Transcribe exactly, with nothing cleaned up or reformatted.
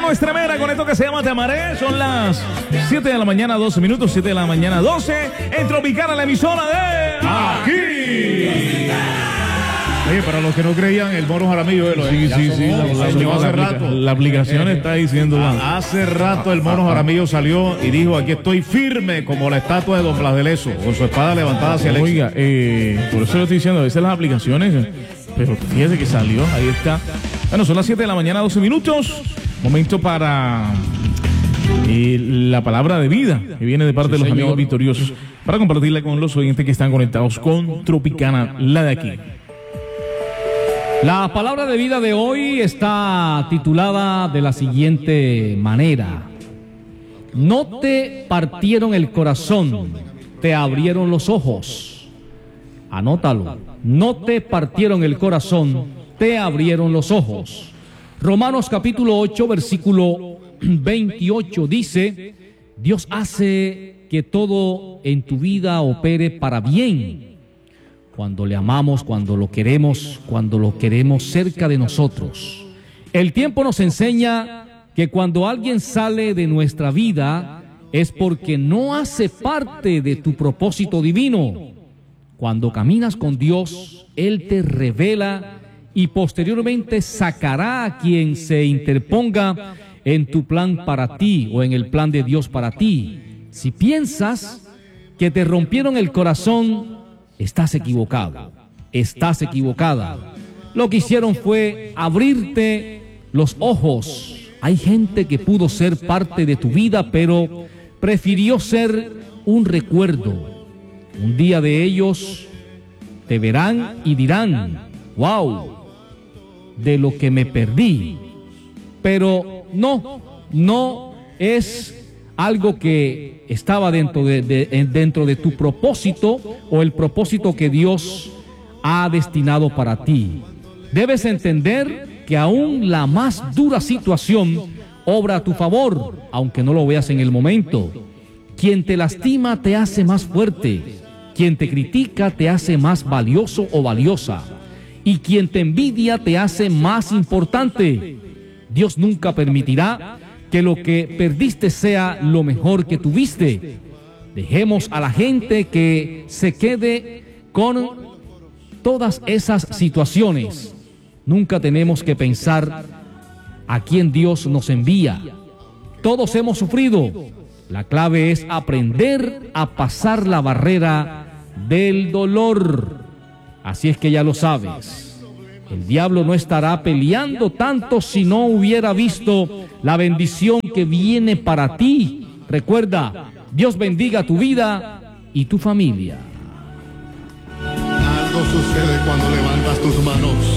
no es tremenda con esto que se llama Te Amaré. Son las siete de la mañana, doce minutos, siete de la mañana, doce. En Tropicana, la emisora de Aquí. Oye, para los que no creían, el Mono Jaramillo, eh, Sí, sí, sí. sonó, La, la, salió la, hace la, rato. la aplicación está diciendo. Ah, hace rato el Mono Jaramillo salió y dijo: aquí estoy firme como la estatua de Don Blas de Lezo, con su espada levantada hacia el Oiga, eh, por eso lo estoy diciendo, a veces las aplicaciones, eh, pero fíjese que salió, ahí está. Bueno, son las siete de la mañana, doce minutos. Momento para eh, la palabra de vida que viene de parte sí, de los señor. amigos victoriosos, para compartirla con los oyentes que están conectados con Tropicana, la de aquí. La palabra de vida de hoy está titulada de la siguiente manera: no te partieron el corazón, te abrieron los ojos. Anótalo. No te partieron el corazón, te abrieron los ojos. Romanos capítulo ocho, versículo veintiocho dice: Dios hace que todo en tu vida opere para bien, cuando le amamos, cuando lo queremos, cuando lo queremos cerca de nosotros. El tiempo nos enseña que cuando alguien sale de nuestra vida es porque no hace parte de tu propósito divino. Cuando caminas con Dios, Él te revela y posteriormente sacará a quien se interponga en tu plan para ti o en el plan de Dios para ti. Si piensas que te rompieron el corazón, estás equivocado, estás equivocada. Lo que hicieron fue abrirte los ojos. Hay gente que pudo ser parte de tu vida, pero prefirió ser un recuerdo. Un día de ellos te verán y dirán: wow, de lo que me perdí. Pero no, no es algo que estaba dentro de, de, dentro de tu propósito o el propósito que Dios ha destinado para ti. Debes entender que aún la más dura situación obra a tu favor, aunque no lo veas en el momento. Quien te lastima te hace más fuerte. Quien te critica te hace más valioso o valiosa. Y quien te envidia te hace más importante. Dios nunca permitirá que lo que perdiste sea lo mejor que tuviste. Dejemos a la gente que se quede con todas esas situaciones. Nunca tenemos que pensar a quién Dios nos envía. Todos hemos sufrido. La clave es aprender a pasar la barrera del dolor. Así es que ya lo sabes. El diablo no estará peleando tanto si no hubiera visto la bendición que viene para ti. Recuerda, Dios bendiga tu vida y tu familia. Algo sucede cuando levantas tus manos.